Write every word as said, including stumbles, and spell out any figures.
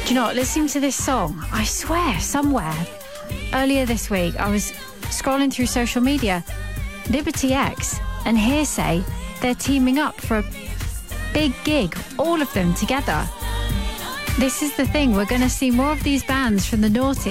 Do you know what? Listening to this song, I swear, somewhere, earlier this week, I was scrolling through social media, Liberty X and Hearsay, they're teaming up for a big gig, all of them together. This is the thing, we're going to see more of these bands from the noughties